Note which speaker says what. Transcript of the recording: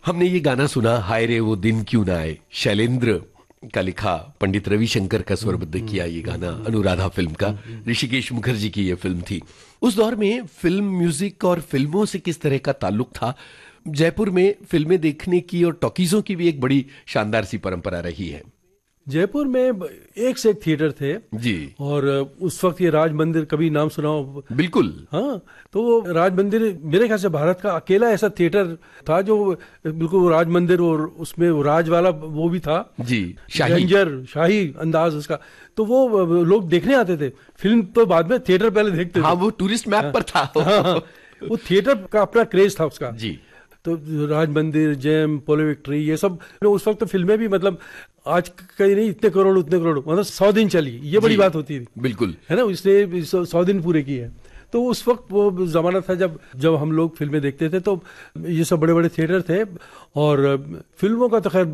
Speaker 1: हमने ये गाना सुना, हाय रे वो दिन क्यों ना आए, शैलेंद्र का लिखा, पंडित रविशंकर का स्वरबद्ध किया ये गाना, अनुराधा फिल्म का, ऋषिकेश मुखर्जी की ये फिल्म थी। उस दौर में फिल्म म्यूजिक और फिल्मों से किस तरह का ताल्लुक था? जयपुर में फिल्में देखने की और टॉकीजों की भी एक बड़ी शानदार सी परंपरा रही है।
Speaker 2: जयपुर में एक से एक थिएटर थे
Speaker 1: जी।
Speaker 2: और उस वक्त ये राज मंदिर, कभी नाम सुना हो?
Speaker 1: बिल्कुल।
Speaker 2: हाँ, तो वो राज मंदिर मेरे ख्याल से भारत का अकेला ऐसा थिएटर था जो बिल्कुल राज मंदिर, और उसमें वो राज वाला वो भी था
Speaker 1: जी, शाही,
Speaker 2: शाही अंदाज उसका। तो वो लोग देखने आते थे, फिल्म तो बाद में, थिएटर पहले देखते थे।
Speaker 1: हाँ, वो टूरिस्ट मैप पर था।
Speaker 2: हाँ, वो थिएटर का अपना क्रेज था उसका
Speaker 1: जी।
Speaker 2: तो राज मंदिर, जेम, पोलो विक्ट्री, ये सब उस वक्त तो फिल्में भी मतलब आज कहीं नहीं, इतने करोड़ उतने करोड़, मतलब 100 दिन चली, ये बड़ी बात होती थी।
Speaker 1: बिल्कुल,
Speaker 2: है ना, इसने 100 दिन पूरे किए। तो उस वक्त वो जमाना था जब हम लोग फिल्में देखते थे, तो ये सब बड़े बड़े थिएटर थे। और फिल्मों का तो खैर